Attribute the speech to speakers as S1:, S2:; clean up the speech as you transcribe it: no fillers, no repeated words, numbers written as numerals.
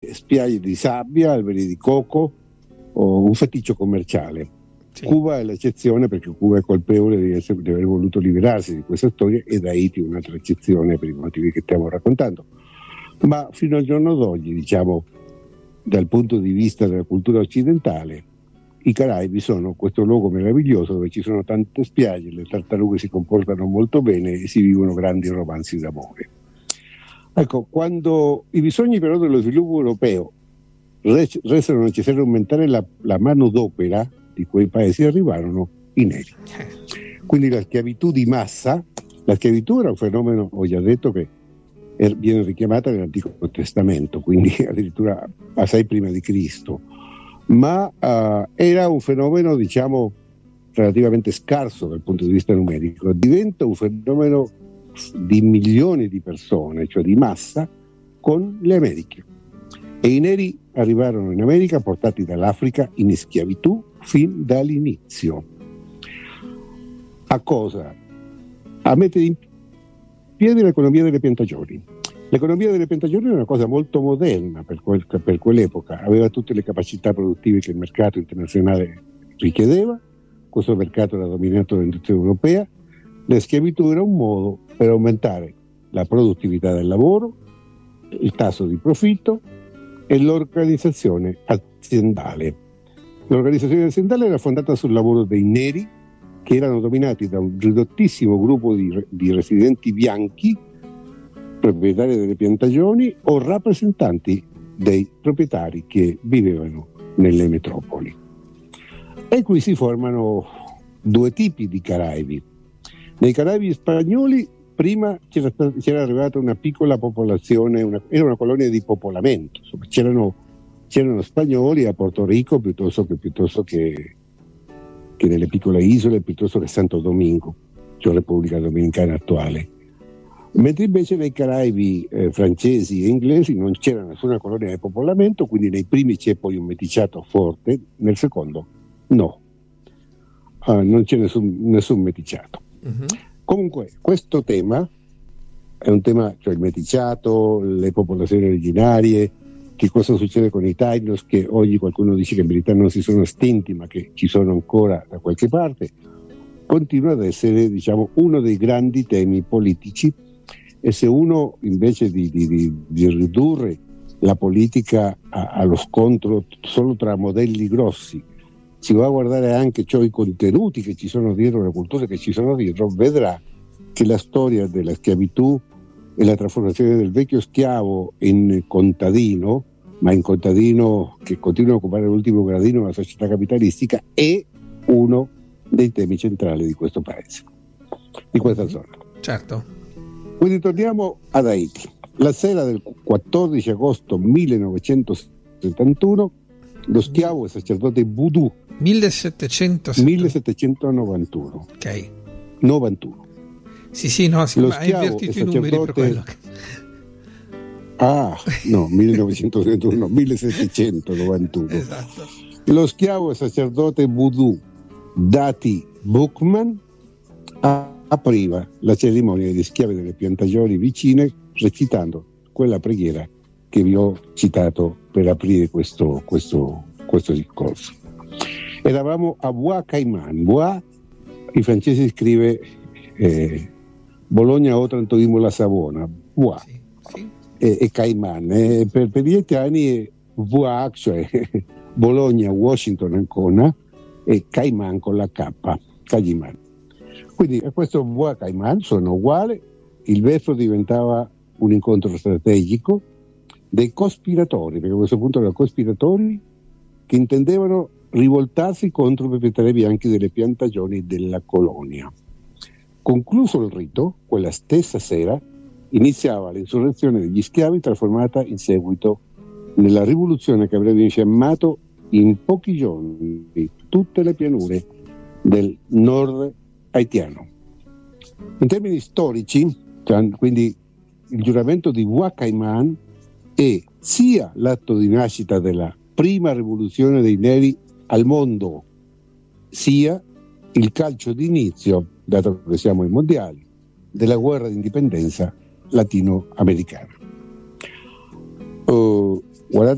S1: spiagge di sabbia, alberi di coco o un feticcio commerciale. Sì. Cuba è l'eccezione perché Cuba è colpevole di aver voluto liberarsi di questa storia, ed Haiti è un'altra eccezione per i motivi che stiamo raccontando. Ma fino al giorno d'oggi, diciamo, dal punto di vista della cultura occidentale, i Caraibi sono questo luogo meraviglioso dove ci sono tante spiagge, le tartarughe si comportano molto bene e si vivono grandi romanzi d'amore. Ecco, quando i bisogni però dello sviluppo europeo resero necessario aumentare la manodopera di quei paesi, arrivarono i neri. Quindi la schiavitù di massa, la schiavitù era un fenomeno, ho già detto, che viene richiamata nell'Antico Testamento, quindi addirittura assai prima di Cristo, ma era un fenomeno, diciamo, relativamente scarso dal punto di vista numerico. Diventa un fenomeno di milioni di persone, cioè di massa, con le Americhe. E i neri arrivarono in America portati dall'Africa in schiavitù fin dall'inizio. A cosa? A mettere in piedi l'economia delle piantagioni. L'economia delle piantagioni è una cosa molto moderna per quell'epoca, aveva tutte le capacità produttive che il mercato internazionale richiedeva. Questo mercato era dominato dall'industria europea. La schiavitù era un modo per aumentare la produttività del lavoro, il tasso di profitto e l'organizzazione aziendale. L'organizzazione aziendale era fondata sul lavoro dei neri, che erano dominati da un ridottissimo gruppo di residenti bianchi, proprietari delle piantagioni o rappresentanti dei proprietari che vivevano nelle metropoli. E qui si formano due tipi di Caraibi. Nei Caraibi spagnoli prima c'era arrivata una piccola popolazione, era una colonia di popolamento, insomma, c'erano spagnoli a Porto Rico piuttosto che nelle piccole isole, piuttosto che Santo Domingo, cioè Repubblica Dominicana attuale. Mentre invece nei Caraibi francesi e inglesi non c'era nessuna colonia di popolamento, quindi nei primi c'è poi un meticciato forte, nel secondo no, non c'è nessun meticciato. Uh-huh. Comunque questo tema è un tema, cioè il meticciato, le popolazioni originarie, che cosa succede con i Tainos, che oggi qualcuno dice che in verità non si sono estinti ma che ci sono ancora da qualche parte, continua ad essere, diciamo, uno dei grandi temi politici. E se uno invece di ridurre la politica allo scontro solo tra modelli grossi si va a guardare anche i contenuti che ci sono dietro, le culture che ci sono dietro, vedrà che la storia della schiavitù e la trasformazione del vecchio schiavo in contadino, ma in contadino che continua a occupare l'ultimo gradino nella società capitalistica, è uno dei temi centrali di questo paese, di questa zona.
S2: Certo.
S1: Quindi torniamo ad Haiti. La sera del 14 agosto 1971 lo schiavo e sacerdote Boudou 1791.
S2: Ok.
S1: 91.
S2: Sì, no, sì, ma hai invertito i numeri per quello che...
S1: No, 1971, 1791.
S2: Esatto.
S1: Lo schiavo e sacerdote Boudou Dati Boukman apriva la cerimonia degli schiavi delle piantagioni vicine recitando quella preghiera che vi ho citato per aprire questo discorso. Eravamo a Bois Caiman. Bois, i francesi scrive Bologna, Otranto, Imola, Savona. Bois. Sì. E Caiman. Per gli italiani è Bois, cioè Bologna, Washington, Ancona, e Caiman con la K, Caiman. Quindi a questo Bois Caiman sono uguali. Il verso diventava un incontro strategico dei cospiratori, perché a questo punto erano cospiratori che intendevano rivoltarsi contro i proprietari bianchi delle piantagioni della colonia. Concluso il rito, quella stessa sera iniziava l'insurrezione degli schiavi, trasformata in seguito nella rivoluzione che avrebbe infiammato in pochi giorni tutte le pianure del nord haitiano. In termini storici, quindi il giuramento di Bois Caiman è sia l'atto di nascita della prima rivoluzione dei neri al mondo, sia il calcio d'inizio, dato che siamo ai mondiali, della guerra di indipendenza latinoamericana. Guardate